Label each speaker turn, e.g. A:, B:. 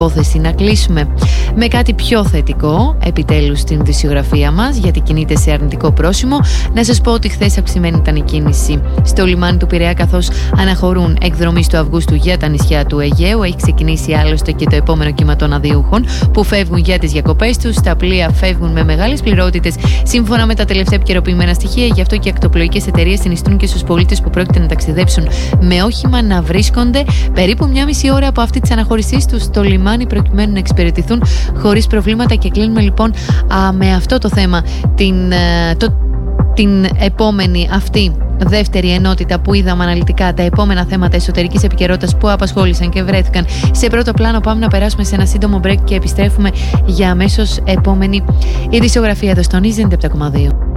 A: υπόθεση. Να κλείσουμε με κάτι πιο θετικό, επιτέλους στην ειδησιογραφία μας, γιατί κινείται σε αρνητικό πρόσημο. Να σας πω ότι χθες αυξημένη ήταν η κίνηση στο λιμάνι του Πειραιά, καθώς αναχωρούν εκδρομής του Αυγούστου για τα νησιά του Αιγαίου. Έχει ξεκινήσει άλλωστε και το επόμενο κύμα των αδειούχων που φεύγουν για τις διακοπές τους. Τα πλοία φεύγουν με μεγάλες πληρότητες σύμφωνα με τα τελευταία επικαιροποιημένα στοιχεία. Γι' αυτό και οι ακτοπλοϊκές εταιρείες συνιστούν και στους πολίτες που πρόκειται να ταξιδέψουν με όχημα να βρίσκονται περίπου μια μισή ώρα από αυτή τη αναχώρησή τους στο λιμάνι, προκειμένου να εξυπηρετηθούν χωρίς προβλήματα. Και κλείνουμε λοιπόν με αυτό το θέμα την επόμενη αυτή δεύτερη ενότητα που είδαμε αναλυτικά τα επόμενα θέματα εσωτερικής επικαιρότητας που απασχόλησαν και βρέθηκαν σε πρώτο πλάνο. Πάμε να περάσουμε σε ένα σύντομο break και επιστρέφουμε για αμέσως επόμενη ειδησιογραφία εδώ στον Easy 97,2.